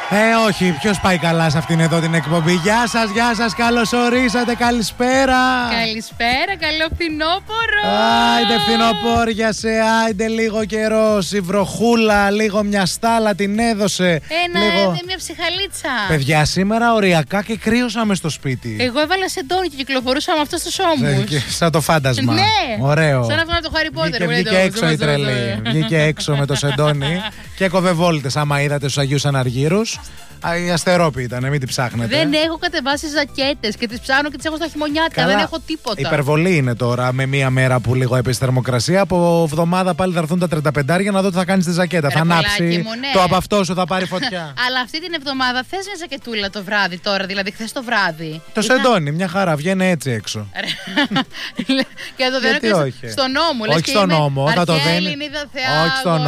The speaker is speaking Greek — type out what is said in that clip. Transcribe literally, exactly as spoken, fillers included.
Ε, όχι, ποιος πάει καλά σε αυτήν εδώ την εκπομπή. Γεια σας, γεια σας, καλώς ορίσατε, καλησπέρα. Καλησπέρα, καλό φθινόπωρο. Άιντε φθινοπόρια σε, άιντε λίγο καιρό. Η βροχούλα, λίγο μια στάλα την έδωσε. Ένα, λίγο... μια ψυχαλίτσα. Παιδιά, σήμερα οριακά και κρύωσαμε στο σπίτι. Εγώ έβαλα σεντόνι και κυκλοφορούσα με αυτό στους ώμους. Σαν το φάντασμα. Ναι, ωραίο. σαν αυτό από το Harry Potter. Βγήκε, βγήκε έξω η τρελή. Βγήκε έξω με το σεντόνι και έκοβε βόλτες. Άμα είδατε στους Αγίους Αναργύρους. Η Αστερόπη ήταν, μην την ψάχνετε. Δεν έχω κατεβάσει ζακέτες και τις ψάχνω και τις έχω στα χειμωνιάτικα. Δεν έχω τίποτα. Υπερβολή είναι τώρα με μία μέρα που λίγο έπεσε θερμοκρασία. Από εβδομάδα πάλι θα έρθουν τα τριάντα πέντε για να δω τι θα κάνει στη ζακέτα. Ρε, θα ανάψει. Ναι. Το από αυτό σου θα πάρει φωτιά. Αλλά αυτή την εβδομάδα θες μια ζακετούλα το βράδυ τώρα, δηλαδή χθες το βράδυ. Το Ήταν... σεντόνι, μια χαρά, βγαίνει έτσι έξω. Και εδώ δεν είναι στον νόμο. Όχι στον νόμο, θα το δίνει. Όχι στον